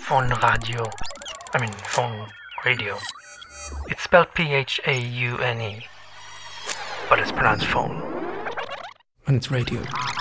phone radio. Phone radio. It's spelled P-H-A-U-N-E, but it's pronounced phone. And it's radio.